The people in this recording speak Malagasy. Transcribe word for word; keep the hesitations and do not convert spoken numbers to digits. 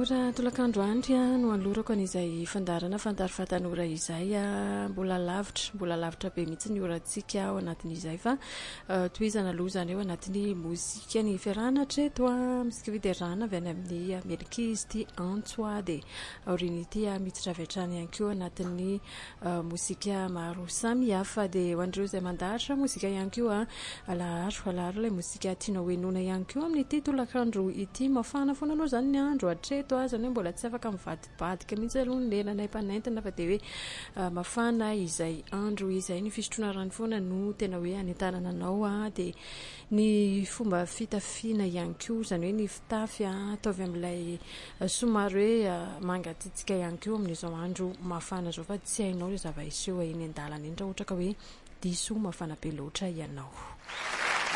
Tanora tolakandro andry a no alorako an'izay fandarana fantary fatanora izay a mbola lavitra mbola lavitra be mihitsy ny orantsika ao anatin'izay fa toizana aloha zany eo anatin'ny mozika ny fiarahana hatreto a misika fiterahana avy any amin'ny Melkizy ty Antsoa dia aorian'ity a miditra avy hatrany ihany koa anatin'ny mozika maro samihafa dia ho an'ireo izay mandaritra mozika ihany koa a alaharo alaharo ilay mozika tiana hoenona ihany koa amin'ity tolakandro ity mafana foana aloha zany ny andro hatreto a zany hoe mbola tsy afaka mivadibadika mihitsy aloha ny lelanay mpanentana fa dia hoe mafana izay andro izay ny fisotroana rano foana no tena hoe anentanana anao a dia ny fomba fitafiana ihany koa zany hoe ny fitafy a ataovy amin'ilay somary hoe mangatitsika ihany koa amin'izao andro mafana zao fa tsy hainao ilay zava-iseho eny an-dalana eny raha ohatra ka hoe diso mafana be loatra ianao.